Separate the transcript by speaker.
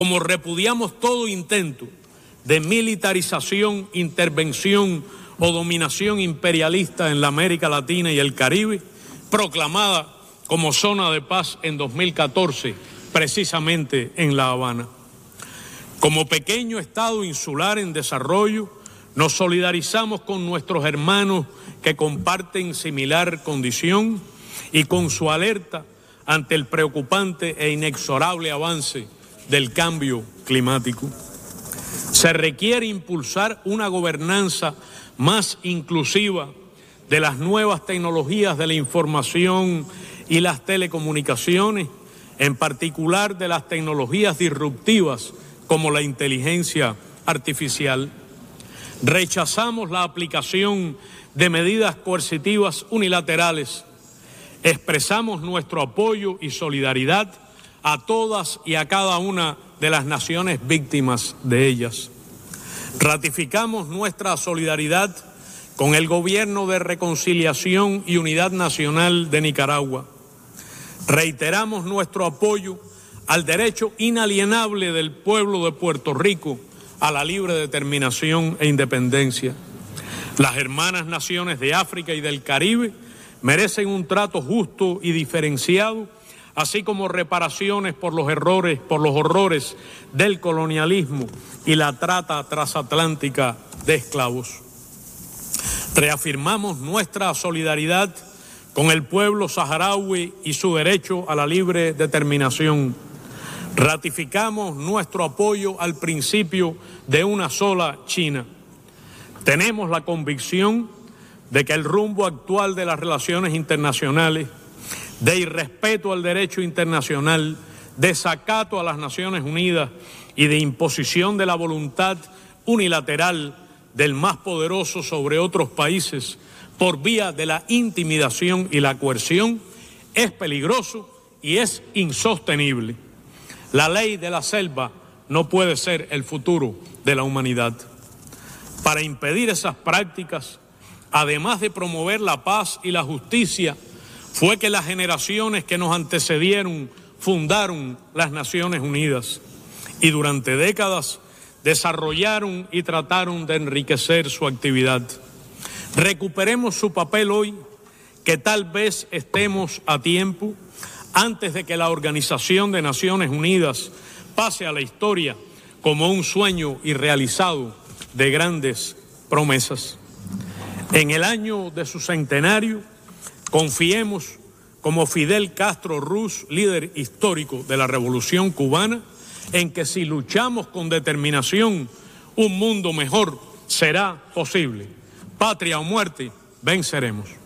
Speaker 1: Como repudiamos todo intento de militarización, intervención o dominación imperialista en la América Latina y el Caribe, proclamada como zona de paz en 2014, precisamente en La Habana. Como pequeño Estado insular en desarrollo, nos solidarizamos con nuestros hermanos que comparten similar condición y con su alerta ante el preocupante e inexorable avance del cambio climático. Se requiere impulsar una gobernanza más inclusiva de las nuevas tecnologías de la información y las telecomunicaciones, en particular de las tecnologías disruptivas como la inteligencia artificial. Rechazamos la aplicación de medidas coercitivas unilaterales. Expresamos nuestro apoyo y solidaridad a todas y a cada una de las naciones víctimas de ellas. Ratificamos nuestra solidaridad con el Gobierno de Reconciliación y Unidad Nacional de Nicaragua. Reiteramos nuestro apoyo al derecho inalienable del pueblo de Puerto Rico a la libre determinación e independencia. Las hermanas naciones de África y del Caribe merecen un trato justo y diferenciado, así como reparaciones por los horrores del colonialismo y la trata transatlántica de esclavos. Reafirmamos nuestra solidaridad con el pueblo saharaui y su derecho a la libre determinación. Ratificamos nuestro apoyo al principio de una sola China. Tenemos la convicción de que el rumbo actual de las relaciones internacionales, de irrespeto al derecho internacional, desacato a las Naciones Unidas y de imposición de la voluntad unilateral del más poderoso sobre otros países por vía de la intimidación y la coerción, es peligroso y es insostenible. La ley de la selva no puede ser el futuro de la humanidad. Para impedir esas prácticas, además de promover la paz y la justicia, fue que las generaciones que nos antecedieron fundaron las Naciones Unidas y durante décadas desarrollaron y trataron de enriquecer su actividad. Recuperemos su papel hoy, que tal vez estemos a tiempo antes de que la Organización de Naciones Unidas pase a la historia como un sueño irrealizado de grandes promesas. En el año de su centenario, confiemos como Fidel Castro Ruz, líder histórico de la Revolución Cubana, en que si luchamos con determinación, un mundo mejor será posible. Patria o muerte, venceremos.